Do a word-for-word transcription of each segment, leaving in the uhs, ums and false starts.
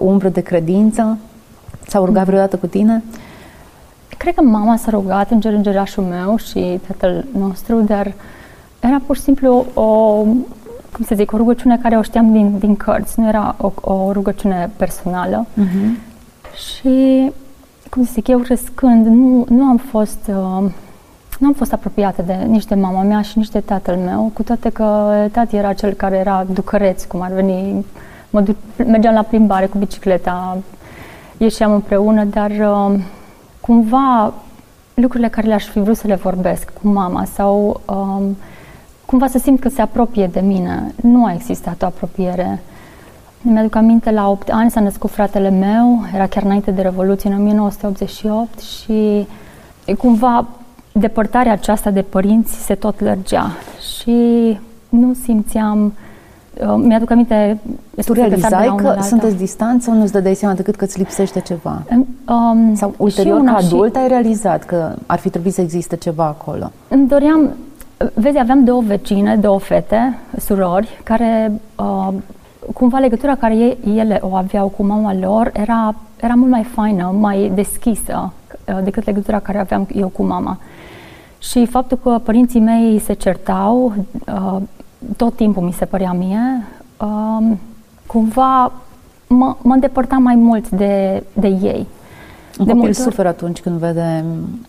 umbră de credință? S-au rugat vreodată cu tine? Cred că mama s-a rugat, îngerașul meu și tatăl nostru, dar era pur și simplu o, cum să zic, o rugăciune care o știam din, din cărți, nu era o, o rugăciune personală. Uh-huh. Și, cum să zic, eu crescând, nu, nu am fost... Uh, Nu am fost apropiată de nici de mama mea și nici de tatăl meu, cu toate că tati era cel care era ducăreț, cum ar veni. Mă du- mergeam la plimbare cu bicicleta, ieșeam împreună, dar uh, cumva lucrurile care le-aș fi vrut să le vorbesc cu mama sau uh, cumva să simt că se apropie de mine, nu a existat o apropiere. Mi-aduc aminte, la opt ani s-a născut fratele meu, era chiar înainte de Revoluție, în o mie nouă sute optzeci și opt și cumva depărtarea aceasta de părinți se tot lărgea și nu simțeam, uh, mi-aduc aminte... Tu realizai că sunteți distanți sau nu-ți dădeai seama decât că îți lipsește ceva? Um, sau ulterior, ca adult, și... ai realizat că ar fi trebuit să existe ceva acolo? Îmi doream, vezi, aveam două vecine, două fete, surori, care uh, cumva legătura care ele o aveau cu mama lor era, era mult mai faină, mai deschisă uh, decât legătura care aveam eu cu mama. Și faptul că părinții mei se certau, uh, tot timpul mi se părea mie, uh, cumva mă, mă îndepărtam mai mult de, de ei. Un de copil suferă atunci când vede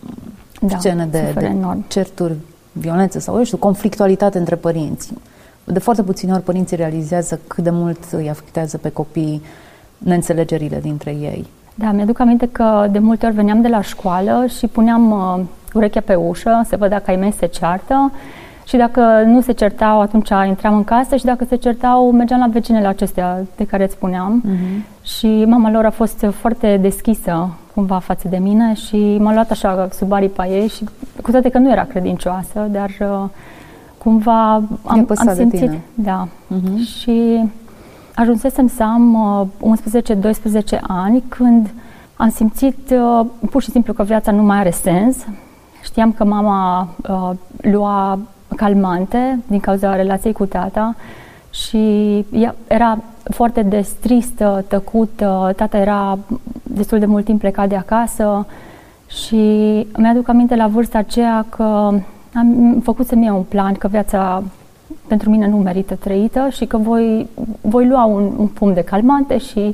da, scene de, de certuri, violență sau, eu știu, conflictualitate între părinți. De foarte puține ori părinții realizează cât de mult îi afectează pe copii neînțelegerile dintre ei. Da, mi-aduc aminte că de multe ori veneam de la școală și puneam uh, urechea pe ușă să văd dacă ai mei se ceartă și dacă nu se certau, atunci intram în casă și dacă se certau, mergeam la vecinele acestea de care îți spuneam. Uh-huh. Și mama lor a fost foarte deschisă cumva față de mine și m-a luat așa sub aripa ei și cu toate că nu era credincioasă, dar uh, cumva am, am simțit. Da. Uh-huh. Și ajunsesem să am uh, unsprezece doisprezece ani când am simțit uh, pur și simplu că viața nu mai are sens. Știam că mama uh, lua calmante din cauza relației cu tata și ea era foarte des tristă, tăcută, tata era destul de mult timp plecat de acasă și mi-aduc aminte la vârsta aceea că am făcut să-mi iau un plan că viața pentru mine nu merită trăită și că voi, voi lua un, un pumn de calmante și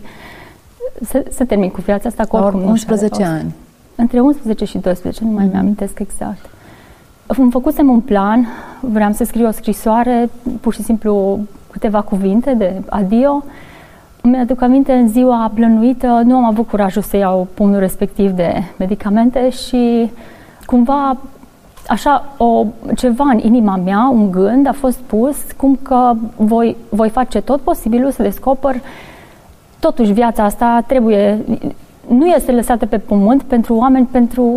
să, să termin cu viața asta cu oricum. unsprezece ani. Între unsprezece și doisprezece, nu mai mm-hmm. mi-amintesc exact. Îmi făcusem un plan, vreau să scriu o scrisoare, pur și simplu câteva cuvinte de adio. Mi-aduc aminte, în ziua plănuită, nu am avut curajul să iau pumnul respectiv de medicamente și cumva așa o, ceva în inima mea, un gând a fost pus, cum că voi, voi face tot posibilul să descoper totuși viața asta trebuie, nu este lăsată pe pământ pentru oameni, pentru,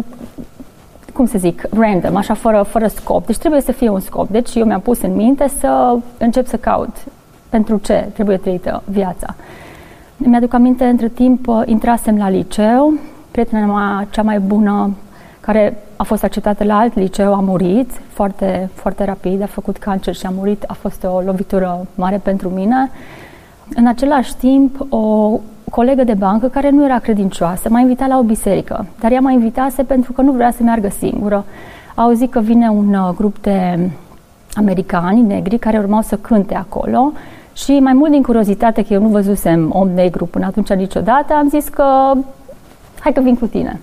cum să zic, random, așa fără, fără scop. Deci trebuie să fie un scop. Deci eu mi-am pus în minte să încep să caut pentru ce trebuie trăită viața. Mi-aduc aminte, între timp, intrasem la liceu, prietena mea cea mai bună, care a fost acceptată la alt liceu, a murit foarte, foarte rapid, a făcut cancer și a murit, a fost o lovitură mare pentru mine. În același timp, o colegă de bancă care nu era credincioasă m-a invitat la o biserică, dar ea m-a invitase pentru că nu vrea să meargă singură. A auzit că vine un grup de americani negri care urmau să cânte acolo și mai mult din curiozitate că eu nu văzusem om negru până atunci niciodată, am zis că hai că vin cu tine.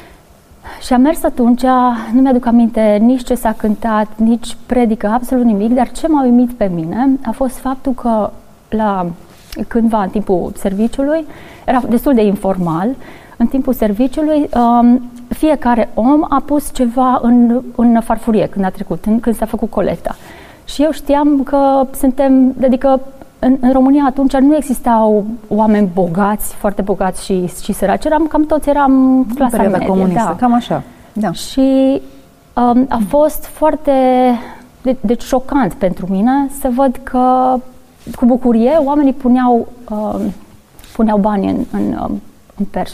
Și am mers atunci, nu mi-aduc aminte nici ce s-a cântat, nici predică, absolut nimic, dar ce m-a uimit pe mine a fost faptul că la cândva în timpul serviciului, era destul de informal, în timpul serviciului um, fiecare om a pus ceva în, în farfurie când a trecut, în, când s-a făcut colecta. Și eu știam că suntem, adică în, în România atunci nu existau oameni bogați, foarte bogați și, și săraci, eram cam toți, eram clasa medie. Comunistă, da. Cam așa. Da. Și um, a fost foarte, de, deci șocant pentru mine să văd că cu bucurie oamenii puneau, uh, puneau bani în, în, uh, în perș.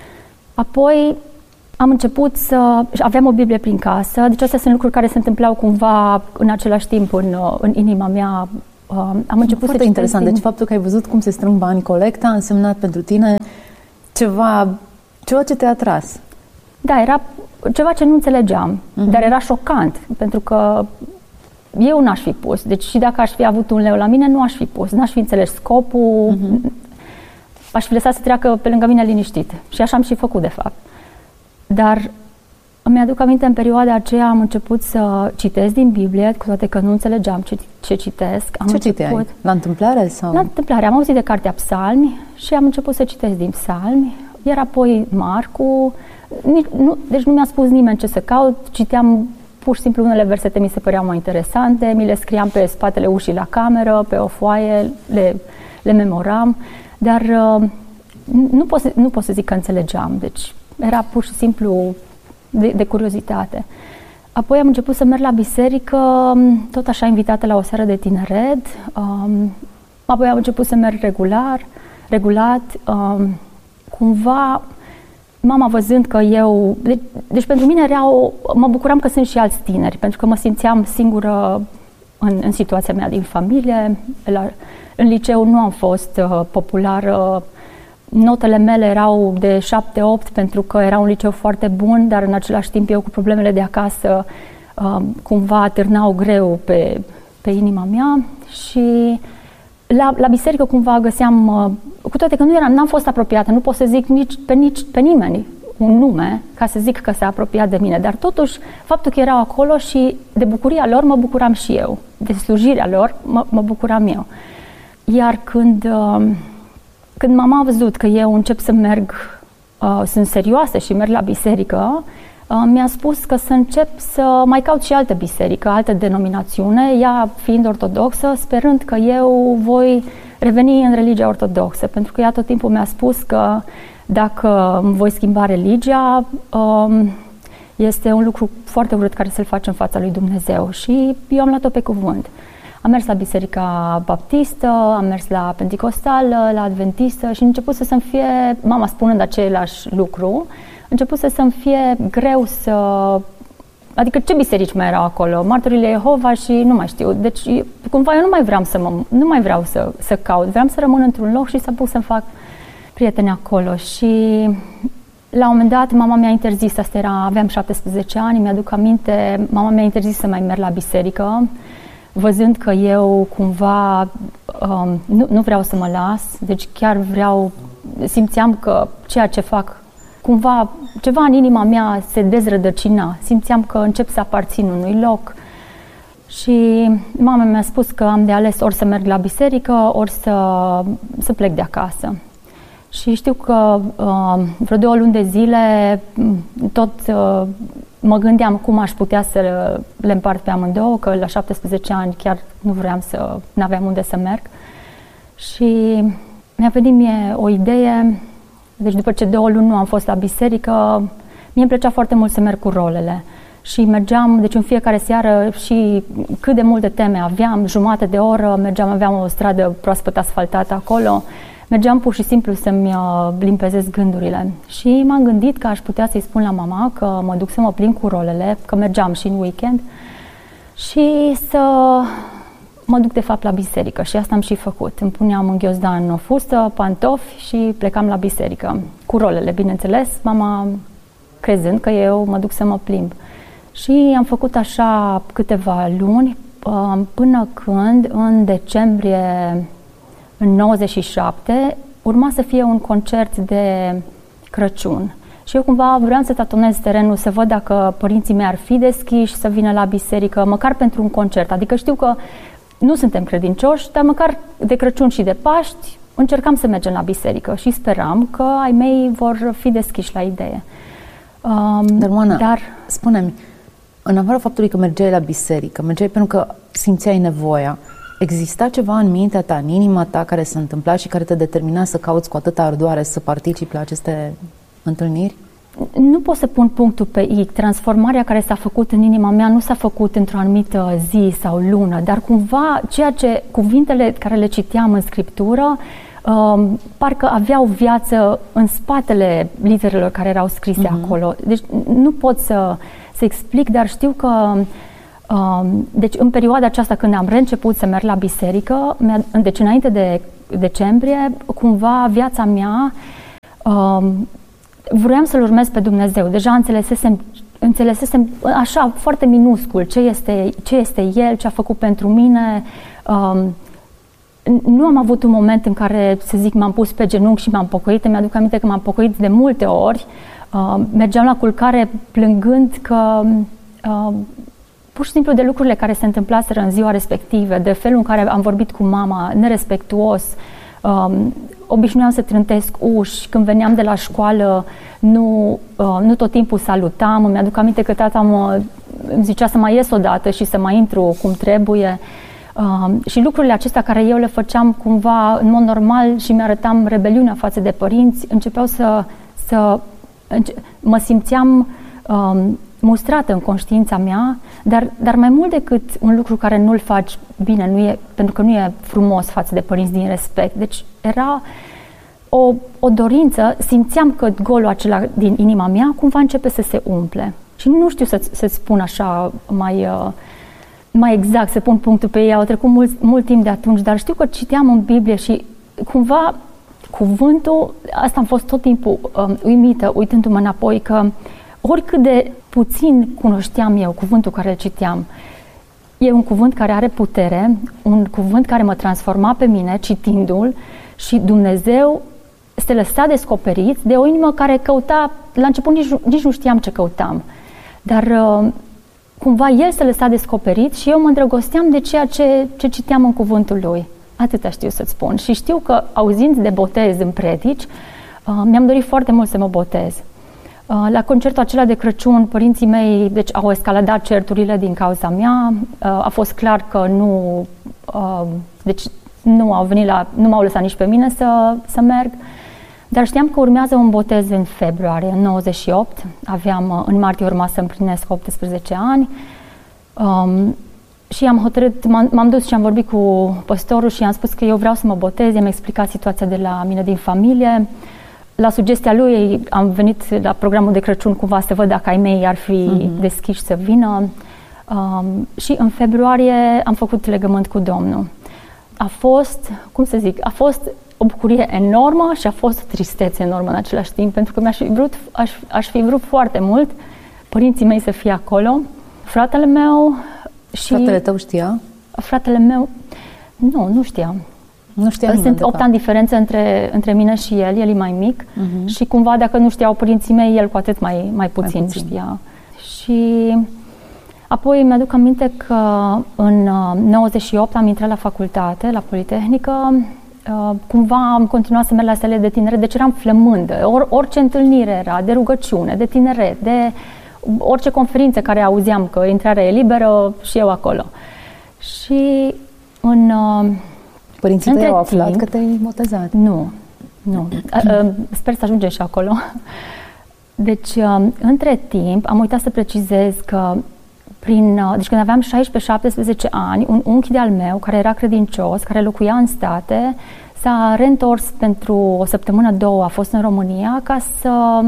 Apoi am început să... aveam o Biblie prin casă, deci astea sunt lucruri care se întâmplau cumva în același timp în, în inima mea uh, am început Foarte să interesant. din... Deci faptul că ai văzut cum se strâng bani colecta a însemnat pentru tine ceva, ceva ce te-a atras. Da, era ceva ce nu înțelegeam, uh-huh. dar era șocant, pentru că eu n-aș fi pus. Deci și dacă aș fi avut un leu la mine, nu aș fi pus. N-aș fi înțeles scopul, uh-huh. aș fi lăsat să treacă pe lângă mine liniștit. Și așa am și făcut, de fapt. Dar îmi aduc aminte, în perioada aceea am început să citesc din Biblie, cu toate că nu înțelegeam ce, ce citesc. Am ce început, citeai? La întâmplare? Sau? La întâmplare. Am auzit de cartea Psalmi și am început să citesc din Psalmi, iar apoi Marcu. Nici, nu, deci nu mi-a spus nimeni ce să caut, citeam pur și simplu unele versete mi se păreau mai interesante, mi le scriam pe spatele ușii la cameră, pe o foaie, le, le memoram, dar uh, nu, pot să, nu pot să zic că înțelegeam, deci era pur și simplu de, de curiozitate. Apoi am început să merg la biserică, tot așa invitată la o seară de tineret, um, apoi am început să merg regular, regulat, um, cumva mama văzând că eu, deci, deci pentru mine era o, mă bucuram că sunt și alți tineri, pentru că mă simțeam singură în, în situația mea din familie. La, în liceu nu am fost uh, populară, notele mele erau de șapte opt pentru că era un liceu foarte bun, dar în același timp eu cu problemele de acasă uh, cumva târnau greu pe, pe inima mea și la, la biserică cumva găseam, uh, cu toate că nu eram, n-am fost apropiată, nu pot să zic nici pe, nici, pe nimeni un nume ca să zic că s-a apropiat de mine, dar totuși faptul că erau acolo și de bucuria lor mă bucuram și eu, de slujirea lor mă, mă bucuram eu. Iar când, uh, când mama a văzut că eu încep să merg, uh, sunt serioasă și merg la biserică, uh, mi-a spus că să încep să mai caut și altă biserică, altă denominațiune, ea fiind ortodoxă, sperând că eu voi reveni în religia ortodoxă, pentru că ea tot timpul mi-a spus că dacă îmi voi schimba religia, um, este un lucru foarte urât care să-l faci în fața lui Dumnezeu. Și eu am luat-o pe cuvânt. Am mers la biserica baptistă, am mers la penticostală, la adventistă și a început să să-mi fie, mama spunând același lucru, a început să să-mi fie greu să... Adică ce biserici mai erau acolo? Martorile Jehova și nu mai știu. Deci cumva eu nu mai vreau să mă, nu mai vreau să, să caut. Vreau să rămân într-un loc și să apuc să-mi fac prieteni acolo. Și la un moment dat mama mi-a interzis, asta era, aveam șaptesprezece ani, mi-aduc aminte, mama mi-a interzis să mai merg la biserică, văzând că eu cumva um, nu, nu vreau să mă las, deci chiar vreau, simțeam că ceea ce fac, cumva ceva în inima mea se dezrădăcina, simțeam că încep să aparțin unui loc și mama mi-a spus că am de ales ori să merg la biserică, ori să, să plec de acasă. Și știu că uh, vreo două luni de zile tot uh, mă gândeam cum aș putea să le împart pe amândouă, că la șaptesprezece ani chiar nu vreau să, n-aveam unde să merg. Și mi-a venit mie o idee, deci după ce două luni nu am fost la biserică, mie îmi plăcea foarte mult să merg cu rolele. Și mergeam, deci în fiecare seară și cât de multe teme aveam, jumătate de oră, mergeam, aveam o stradă proaspăt asfaltată acolo, mergeam pur și simplu să-mi limpezesc gândurile. Și m-am gândit că aș putea să-i spun la mama că mă duc să mă plimb cu rolele, că mergeam și în weekend, și să mă duc de fapt la biserică. Și asta am și făcut. Îmi puneam în ghiozdan o fustă, pantofi și plecam la biserică. Cu rolele, bineînțeles, mama crezând că eu mă duc să mă plimb. Și am făcut așa câteva luni, până când în decembrie în nouăzeci și șapte urma să fie un concert de Crăciun. Și eu cumva vreau să tatonez terenul, să văd dacă părinții mei ar fi deschiși să vină la biserică, măcar pentru un concert. Adică știu că nu suntem credincioși, dar măcar de Crăciun și de Paști încercam să mergem la biserică și speram că ai mei vor fi deschiși la idee. Um, dar, Moana, dar spune-mi, în afară faptului că mergeai la biserică, mergeai pentru că simțeai nevoia, exista ceva în mintea ta, în inima ta, care s-a întâmplat și care te determina să cauți cu atâta ardoare să participi la aceste întâlniri? Nu pot să pun punctul pe I. Transformarea care s-a făcut în inima mea nu s-a făcut într-o anumită zi sau lună, dar cumva ceea ce, cuvintele care le citeam în Scriptură, um, parcă aveau viață în spatele literelor care erau scrise uh-huh. acolo. Deci nu pot să, să explic, dar știu că Deci în perioada aceasta când am reînceput să merg la biserică, deci înainte de decembrie, cumva viața mea vroiam să-L urmez pe Dumnezeu. Deja înțelesesem, înțelesesem așa foarte minuscul ce este, ce este El, ce a făcut pentru mine. Nu am avut un moment în care, să zic, m-am pus pe genunchi și m-am pocăit. Îmi aduc aminte că m-am pocăit de multe ori. Mergeam la culcare plângând că pur și simplu de lucrurile care se întâmplaseră în ziua respectivă, de felul în care am vorbit cu mama, nerespectuos, um, obișnuiam să trântesc uși, când veneam de la școală nu, uh, nu tot timpul salutam, îmi aduc aminte că tata mă, îmi zicea să mai ies odată și să mai intru cum trebuie. Uh, și lucrurile acestea care eu le făceam cumva în mod normal și mi-arătam rebeliunea față de părinți, începeau să, să înce- mă simțeam um, mustrată în conștiința mea, dar, dar mai mult decât un lucru care nu-l faci bine, nu e, pentru că nu e frumos față de părinți din respect. Deci era o, o dorință, simțeam că golul acela din inima mea cumva începe să se umple. Și nu știu să, să-ți spun așa mai, mai exact, să pun punctul pe ei, au trecut mult, mult timp de atunci, dar știu că citeam în Biblie și cumva cuvântul, asta am fost tot timpul um, uimită, uitându-mă înapoi, că oricât de puțin cunoșteam eu cuvântul care îl citeam, e un cuvânt care are putere, un cuvânt care mă transforma pe mine citindu-l și Dumnezeu se lăsa descoperit de o inimă care căuta, la început nici, nici nu știam ce căutam, dar uh, cumva El se lăsa descoperit și eu mă îndrăgosteam de ceea ce, ce citeam în cuvântul Lui. Atâta știu să-ți spun. Și știu că auzind de botez în predici, uh, mi-am dorit foarte mult să mă botez. La concertul acela de Crăciun, părinții mei deci, au escaladat certurile din cauza mea. A fost clar că nu, deci, nu au venit la, nu m-au lăsat nici pe mine să, să merg. Dar știam că urmează un botez în februarie, în nouăzeci și opt. Aveam, în martie urma să împlinesc optsprezece ani. Um, și am hotărât, m-am, m-am dus și am vorbit cu păstorul și i-am spus că eu vreau să mă botez. I-am explicat situația de la mine din familie. La sugestia lui am venit la programul de Crăciun cumva să văd dacă ai mei ar fi uh-huh. deschiși să vină. Um, și în februarie am făcut legământ cu Domnul. A fost, cum să zic, a fost o bucurie enormă și a fost o tristețe enormă în același timp, pentru că mi-aș fi vrut, aș, aș fi vrut foarte mult părinții mei să fie acolo. Fratele meu și... Fratele tău știa? Fratele meu, nu, nu știa. Nu știa Sunt opt ani diferență între, între mine și el, el e mai mic uh-huh. și cumva dacă nu știau părinții mei, el cu atât mai, mai, puțin, mai puțin știa. Și apoi mi-aduc aminte că în nouăzeci și opt am intrat la facultate, la Politehnică, cumva am continuat să merg la sale de tineret, deci eram flămândă. Or, orice întâlnire era, de rugăciune, de tineret, de orice conferință care auzeam că intrarea e liberă și eu acolo. Și în... Părinții tăi au aflat timp, că te-ai botezat? Nu, nu. Sper să ajungem și acolo. Deci, între timp, am uitat să precizez că prin, deci când aveam șaisprezece șaptesprezece ani, un unchi de-al meu, care era credincios, care locuia în state, s-a reîntors pentru o săptămână, două, a fost în România, ca să,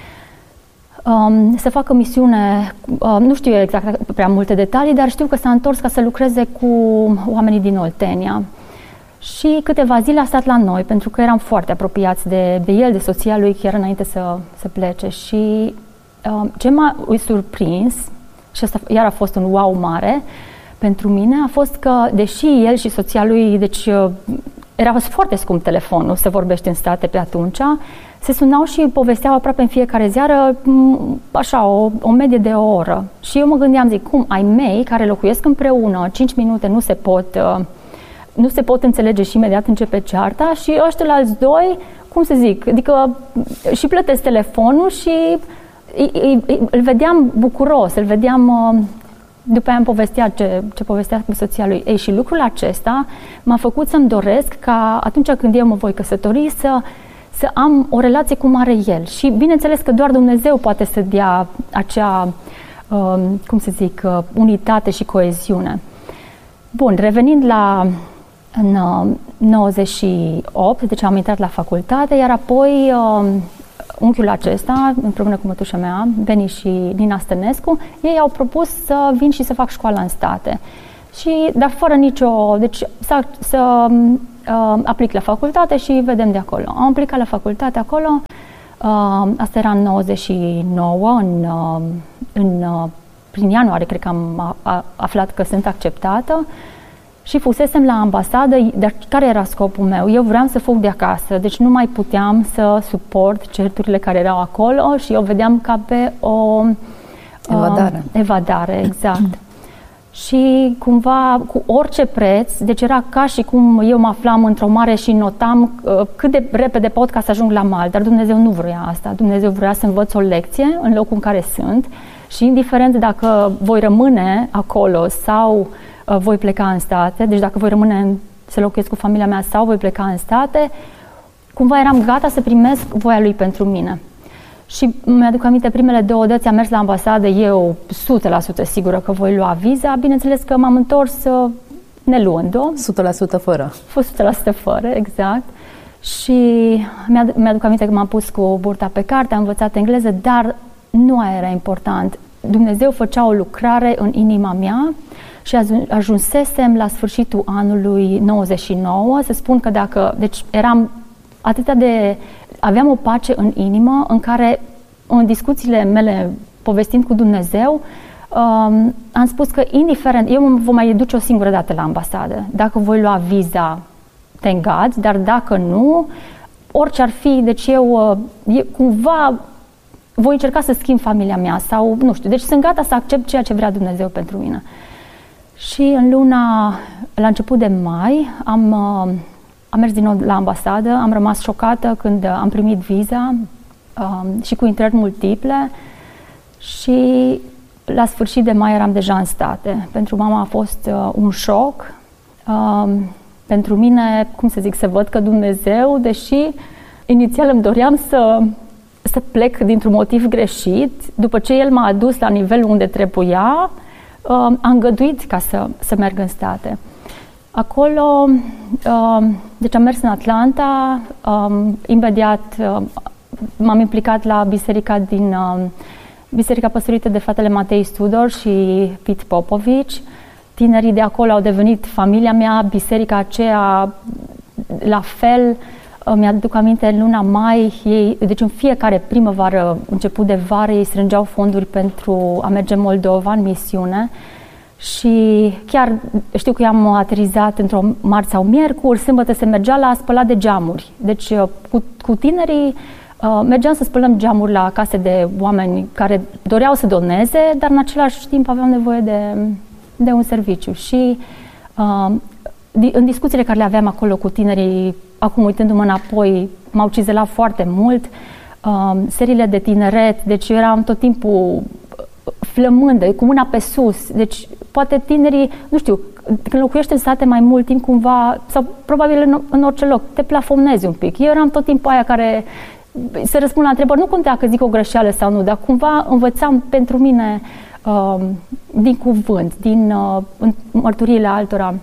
um, să facă misiune, um, nu știu exact prea multe detalii, dar știu că s-a întors ca să lucreze cu oamenii din Oltenia. Și câteva zile a stat la noi, pentru că eram foarte apropiați de, de el, de soția lui, chiar înainte să, să plece. Și uh, ce m-a surprins, și asta iar a fost un wow mare pentru mine, a fost că, deși el și soția lui, deci uh, era foarte scump telefonul, se vorbește în state pe atunci, se sunau și povesteau aproape în fiecare seară, așa, o, o medie de o oră. Și eu mă gândeam, zic, cum, ai mei care locuiesc împreună, cinci minute nu se pot... Uh, nu se pot înțelege și imediat începe cearta și ăștia la alți doi, cum să zic, adică și plătesc telefonul și îl vedeam bucuros, îl vedeam, după aia îmi povestea ce, ce povestea cu soția lui. Ei, și lucrul acesta m-a făcut să-mi doresc ca atunci când eu mă voi căsători să, să am o relație cum are el. Și bineînțeles că doar Dumnezeu poate să dea acea, cum să zic, unitate și coeziune. Bun, revenind la în nouăzeci și opt, deci am intrat la facultate, iar apoi unchiul acesta, împreună cu mătușa mea, Beni și Nina Stănescu, ei au propus să vin și să fac școala în state. Și, dar fără nicio... Deci să, să uh, aplic la facultate și vedem de acolo. Am aplicat la facultate acolo, uh, asta era în nouăzeci și nouă, în, uh, în, uh, prin ianuarie cred că am a, a, aflat că sunt acceptată și fusesem la ambasadă, dar care era scopul meu? Eu vreau să fug de acasă, deci nu mai puteam să suport certurile care erau acolo și eu vedeam ca pe o... Evadare. Uh, evadare, exact. Și cumva cu orice preț, deci era ca și cum eu mă aflam într-o mare și notam uh, cât de repede pot ca să ajung la mal, dar Dumnezeu nu vrea asta. Dumnezeu vrea să învăț o lecție în locul în care sunt și indiferent dacă voi rămâne acolo sau uh, voi pleca în state, deci dacă voi rămâne să locuiesc cu familia mea sau voi pleca în state, cumva eram gata să primesc voia Lui pentru mine. Și mi-aduc aminte, primele două dăți am mers la ambasadă, eu o sută la sută sigură că voi lua viza, bineînțeles că m-am întors ne luând-o. o sută la sută fără. o sută la sută fără, exact. Și mi-aduc, mi-aduc aminte că m-am pus cu burta pe carte, am învățat engleză, dar nu aia era important. Dumnezeu făcea o lucrare în inima mea și ajunsesem la sfârșitul anului nouăzeci și nouă să spun că dacă, deci eram atât de... Aveam o pace în inimă în care, în discuțiile mele, povestind cu Dumnezeu, um, am spus că indiferent, eu mă voi mai duce o singură dată la ambasadă. Dacă voi lua viza, thank God, dar dacă nu, orice ar fi, deci eu, eu cumva voi încerca să schimb familia mea sau, nu știu, deci sunt gata să accept ceea ce vrea Dumnezeu pentru mine. Și în luna, la început de mai, am... Uh, Am mers din nou la ambasadă, am rămas șocată când am primit viza um, și cu intrări multiple și la sfârșit de mai eram deja în state. Pentru mama a fost uh, un șoc. Um, pentru mine, cum să zic, să văd că Dumnezeu, deși inițial îmi doream să, să plec dintr-un motiv greșit, după ce El m-a adus la nivelul unde trebuia, um, am îngăduit ca să, să merg în state. Acolo, deci am mers în Atlanta, imediat m-am implicat la biserica din Biserica păstorită de fratele Matei Studor și Pete Popovici. Tinerii de acolo au devenit familia mea, biserica aceea la fel. Mi-aduc aminte, în luna mai, ei, deci în fiecare primăvară, început de vară, ei strângeau fonduri pentru a merge în Moldova în misiune. Și chiar știu că i-am aterizat într-o marți sau miercuri, sâmbătă se mergea la spălat de geamuri. Deci cu, cu tinerii uh, mergeam să spălăm geamuri la case de oameni care doreau să doneze, dar în același timp aveau nevoie de, de un serviciu. Și uh, în discuțiile care le aveam acolo cu tinerii, acum uitându-mă înapoi, m-au cizelat foarte mult. Uh, seriile de tineret, deci eu eram tot timpul flămândă, cu mâna pe sus. Deci poate tinerii, nu știu, când locuiești în sate mai mult timp cumva, sau probabil în, în orice loc, te plafonezi un pic. Eu eram tot timpul aia care se răspund la întrebări, nu contea că zic o greșeală sau nu, dar cumva învățam pentru mine uh, din cuvânt, din uh, mărturiile altora.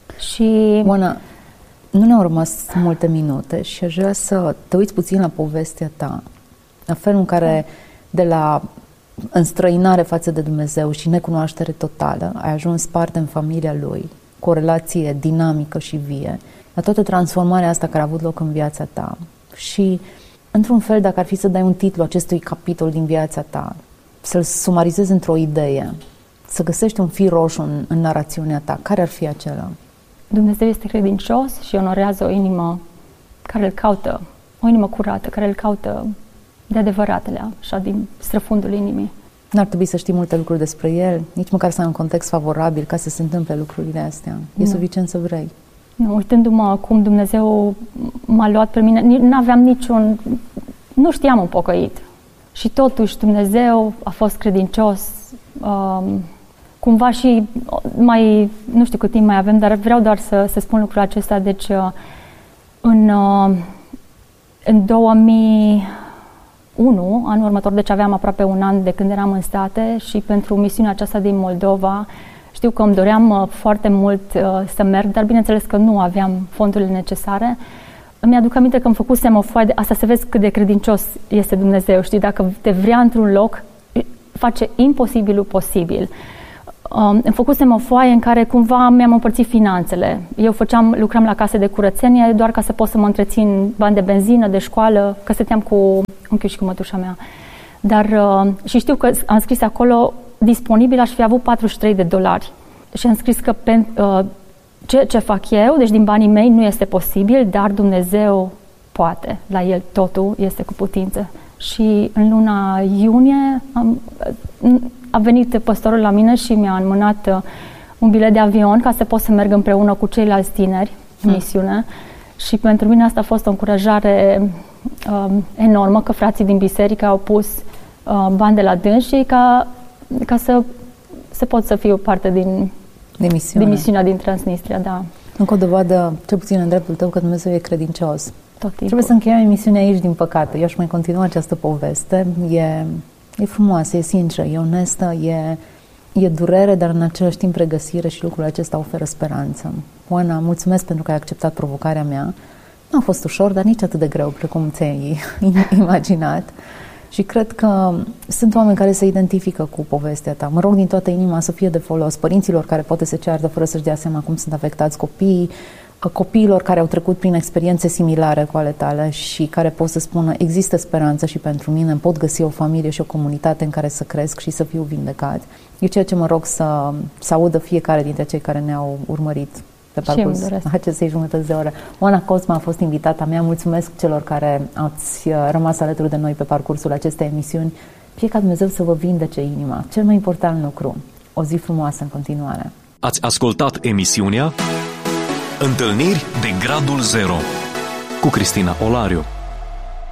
Și... Oana, nu ne-au rămas multe minute și aș vrea să te uiți puțin la povestea ta, la felul în care de la înstrăinare față de Dumnezeu și necunoaștere totală, ai ajuns parte în familia Lui, cu o relație dinamică și vie, la toată transformarea asta care a avut loc în viața ta. Și, într-un fel, dacă ar fi să dai un titlu acestui capitol din viața ta, să-l sumarizezi într-o idee, să găsești un fir roșu în, în narațiunea ta, care ar fi acela? Dumnezeu este credincios și onorează o inimă care îl caută, o inimă curată, care îl caută de adevăratele, așa, din străfundul inimii. N-ar trebui să știi multe lucruri despre El, nici măcar să ai un context favorabil ca să se întâmple lucrurile astea. E nu. suficient să vrei. Nu, uitându-mă cum Dumnezeu m-a luat pe mine, nu aveam niciun... Nu știam un pocăit. Și totuși Dumnezeu a fost credincios. Um, cumva și mai... Nu știu cât timp mai avem, dar vreau doar să, să spun lucrul acesta. Deci, în, în două mii unu, anul următor, deci aveam aproape un an de când eram în state și pentru misiunea aceasta din Moldova, știu că îmi doream foarte mult uh, să merg, dar bineînțeles că nu aveam fondurile necesare. Mi-aduc aminte că îmi făcusem o foaie de asta, să vezi cât de credincios este Dumnezeu, știi, dacă te vrea într-un loc, face imposibilul posibil. Um, îmi făcusem o foaie în care cumva mi-am împărțit finanțele. Eu făceam, lucram la case de curățenie doar ca să pot să mă întrețin bani de benzină, de școală, că stăteam cu unchiul și cu mătușa mea. Dar, uh, și știu că am scris acolo, disponibil aș fi avut patruzeci și trei de dolari. Și am scris că pe, uh, ce, ce fac eu, deci din banii mei nu este posibil, dar Dumnezeu poate. La El totul este cu putință. Și în luna iunie am, a venit păstorul la mine și mi-a înmânat uh, un bilet de avion ca să pot să merg împreună cu ceilalți tineri în hmm. misiune. Și pentru mine asta a fost o încurajare uh, enormă, că frații din biserică au pus uh, bani de la dânsii ca, ca să, să pot să fiu parte din, de misiune. din misiunea din Transnistria. Da. Încă o dovadă, cel puțin în dreptul tău, că Dumnezeu e credincios. Tot timpul. Trebuie să încheiem emisiunea aici, din păcate. Eu aș mai continua această poveste. E, e frumoasă, e sinceră, e onestă, e, e durere, dar în același timp regăsire și lucrul acesta oferă speranță. Oana, mulțumesc pentru că ai acceptat provocarea mea. Nu a fost ușor, dar nici atât de greu precum ți-ai imaginat. Și cred că sunt oameni care se identifică cu povestea ta. Mă rog din toată inima să fie de folos părinților care poate se ceartă fără să-și dea seama cum sunt afectați copiii, copiilor care au trecut prin experiențe similare cu ale tale și care pot să spună există speranță și pentru mine, îmi pot găsi o familie și o comunitate în care să cresc și să fiu vindecat. E ceea ce mă rog să, să audă fiecare dintre cei care ne-au urmărit pe parcurs acestei jumătăți de oră. Oana Cosma a fost invitata mea. Mulțumesc celor care ați rămas alături de noi pe parcursul acestei emisiuni. Fie ca Dumnezeu să vă vindece inima. Cel mai important lucru. O zi frumoasă în continuare. Ați ascultat emisiunea Întâlniri de Gradul Zero cu Cristina Olariu.